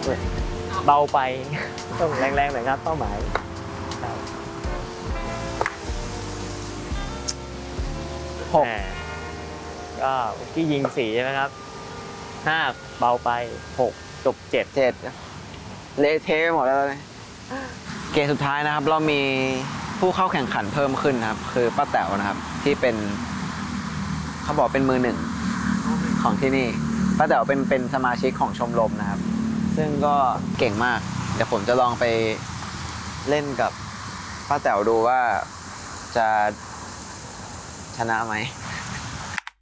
เบาไปต้องแรงๆหน่อยครับเป้าหมาย6ก็เมื่อกี้ยิง4ใช่ไหมครับ5เบาไป6จบ7 7เละเทะไปหมดแล้วเลยเกมสุดท้ายนะครับเรามีผู้เข้าแข่งขันเพิ่มขึ้นนะครับคือป้าแต๋วนะครับที่เป็นเขาบอกเป็นมือหนึ่งของที่นี่ป้าแต๋วเป็นสมาชิกของชมรมนะครับซึ่งก็เก่งมากเดี๋ยวผมจะลองไปเล่นกับป้าแต๋วดูว่าจะชนะไหม